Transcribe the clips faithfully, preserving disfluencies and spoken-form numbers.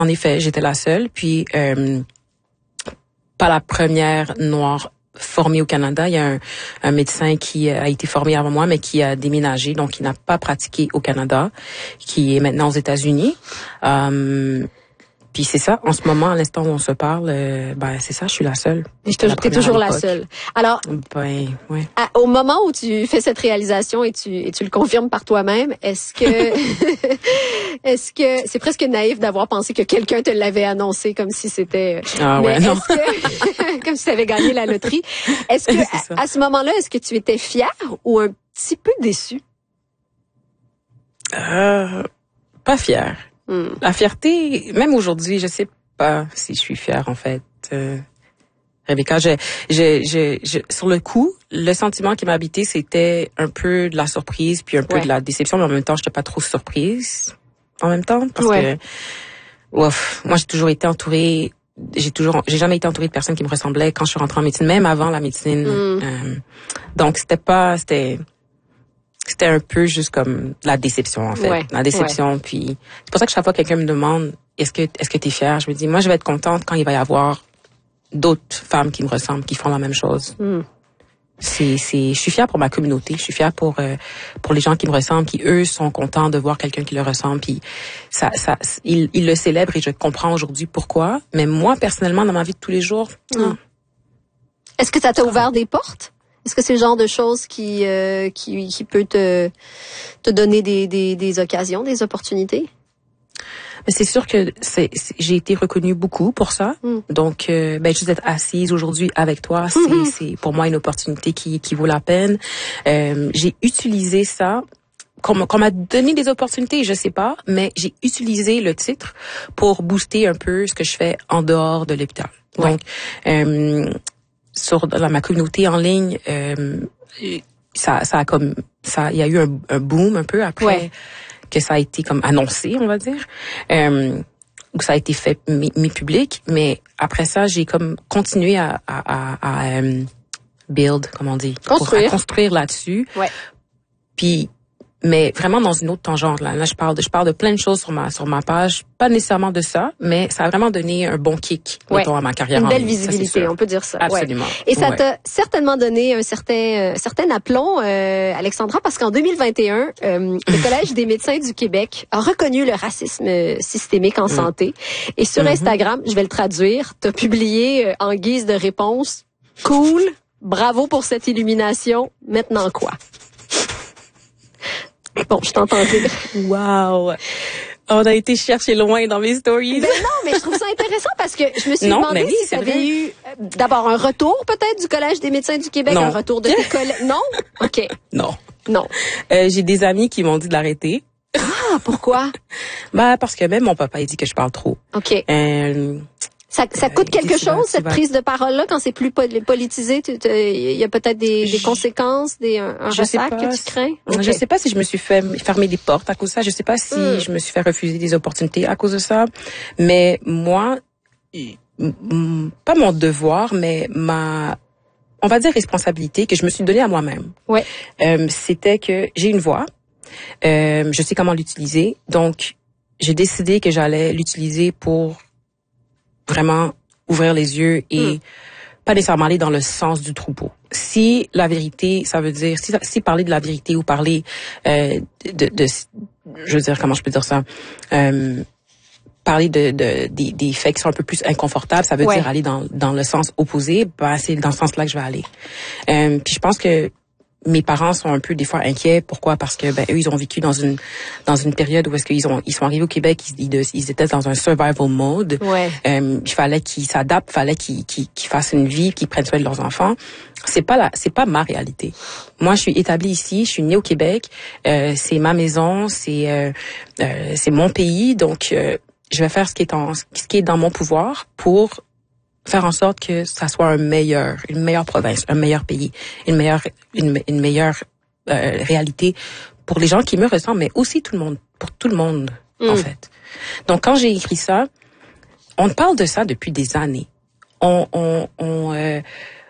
En effet, j'étais la seule. Puis, euh, pas la première noire formée au Canada. Il y a un, un médecin qui a été formé avant moi, mais qui a déménagé, donc qui n'a pas pratiqué au Canada, qui est maintenant aux États-Unis. Euh, Puis c'est ça, en ce moment, à l'instant où on se parle, euh, ben c'est ça, je suis la seule. T'es toujours la seule. Alors, ben, ouais. à, au moment où tu fais cette réalisation et tu et tu le confirmes par toi-même, est-ce que est-ce que c'est presque naïf d'avoir pensé que quelqu'un te l'avait annoncé comme si c'était ah ouais, non. Que, comme si tu avais gagné la loterie. Est-ce que est à, à ce moment-là, est-ce que tu étais fière ou un petit peu déçue? Euh, pas fière. Hmm. La fierté, même aujourd'hui, je sais pas si je suis fière en fait. Euh, Rebecca, je, je, je, je, sur le coup, le sentiment qui m'a habité, c'était un peu de la surprise, puis un peu ouais. de la déception, mais en même temps, j'étais pas trop surprise. En même temps, parce ouais. que, ouf, moi j'ai toujours été entourée, j'ai toujours, j'ai jamais été entourée de personnes qui me ressemblaient quand je suis rentrée en médecine, même avant la médecine. Hmm. Euh, donc c'était pas, c'était. C'était un peu juste comme la déception, en fait. Ouais, la déception. Ouais. Puis, c'est pour ça que chaque fois que quelqu'un me demande, est-ce que, est-ce que t'es fière? Je me dis, moi, je vais être contente quand il va y avoir d'autres femmes qui me ressemblent, qui font la même chose. Mm. C'est, c'est, je suis fière pour ma communauté. Je suis fière pour, euh, pour les gens qui me ressemblent, qui, eux, sont contents de voir quelqu'un qui leur ressemble. Puis, ça, ça, ils, ils le célèbrent et je comprends aujourd'hui pourquoi. Mais moi, personnellement, dans ma vie de tous les jours, mm. non. Est-ce que ça t'a ouvert des portes? Est-ce que c'est le genre de choses qui euh, qui qui peut te te donner des des des occasions, des opportunités? Mais c'est sûr que c'est, c'est j'ai été reconnue beaucoup pour ça. Mm. Donc euh, ben juste d'être assise aujourd'hui avec toi, c'est mm-hmm. c'est pour moi une opportunité qui qui vaut la peine. Euh, j'ai utilisé ça qu'on, qu'on m'a donné des opportunités, je sais pas, mais j'ai utilisé le titre pour booster un peu ce que je fais en dehors de l'hôpital. Ouais. Donc euh, sur dans ma communauté en ligne, euh, ça, ça a comme ça, il y a eu un, un boom un peu après ouais. que ça a été comme annoncé, on va dire, euh, où ça a été fait mis, mis public. Mais après ça, j'ai comme continué à, à, à, à um, build, comment on dit, construire, pour, à construire là-dessus. Ouais. Puis mais vraiment dans une autre tangente là. Là, je parle de je parle de plein de choses sur ma sur ma page, pas nécessairement de ça, mais ça a vraiment donné un bon kick ouais. mettons, à ma carrière. Une en belle ligne, visibilité, on peut dire ça. Absolument. Ouais. Et ça ouais. t'a certainement donné un certain euh, certain aplomb, euh, Alexandra, parce qu'en deux mille vingt et un, euh, le Collège des médecins du Québec a reconnu le racisme systémique en mm. santé. Et sur mm-hmm. Instagram, je vais le traduire, t'as publié euh, en guise de réponse, cool, bravo pour cette illumination. Maintenant quoi? Bon, je t'entends dire. Wow. On a été chercher loin dans mes stories. Ben non, mais je trouve ça intéressant parce que je me suis non, demandé oui, si tu avais eu euh, d'abord un retour peut-être du Collège des médecins du Québec, non. un retour de tes collègues. Non? OK. Non. Non. Euh, j'ai des amis qui m'ont dit de l'arrêter. Ah, pourquoi? bah parce que même mon papa il dit que je parle trop. OK. Euh, Ça, ça coûte euh, quelque chose, cette prise de parole-là, quand c'est plus politisé? Il y a peut-être des, des conséquences, des, un, un ressac que tu crains? Okay. Je sais pas si je me suis fait fermer des portes à cause de ça. Je sais pas si mm. je me suis fait refuser des opportunités à cause de ça. Mais moi, pas mon devoir, mais ma, on va dire responsabilité que je me suis donnée à moi-même. Ouais. Euh, c'était que j'ai une voix. Euh, je sais comment l'utiliser. Donc, j'ai décidé que j'allais l'utiliser pour vraiment ouvrir les yeux et mm. pas nécessairement aller dans le sens du troupeau. Si la vérité, ça veut dire, si, si parler de la vérité ou parler euh, de, de, je veux dire, comment je peux dire ça, euh, parler de, de des, des faits qui sont un peu plus inconfortables, ça veut ouais. dire aller dans, dans le sens opposé, bah c'est dans ce sens-là que je vais aller. Euh, puis je pense que mes parents sont un peu des fois inquiets. Pourquoi? Parce que ben eux ils ont vécu dans une dans une période où est-ce qu'ils ont ils sont arrivés au Québec, ils, ils, ils étaient dans un survival mode. Ouais. Euh, il fallait qu'ils s'adaptent, il fallait qu'ils, qu'ils qu'ils fassent une vie, qu'ils prennent soin de leurs enfants. C'est pas la c'est pas ma réalité. Moi je suis établie ici, je suis née au Québec, euh, c'est ma maison, c'est euh, euh, c'est mon pays, donc euh, je vais faire ce qui est en ce qui est dans mon pouvoir pour faire en sorte que ça soit un meilleur, une meilleure province, un meilleur pays, une meilleure, une, une meilleure euh, réalité pour les gens qui me ressemblent, mais aussi tout le monde, pour tout le monde mm. en fait. Donc quand j'ai écrit ça, on parle de ça depuis des années. On, on, on, euh,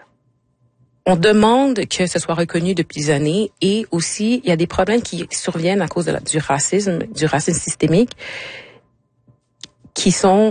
on demande que ce soit reconnu depuis des années et aussi il y a des problèmes qui surviennent à cause de la, du racisme, du racisme systémique. qui sont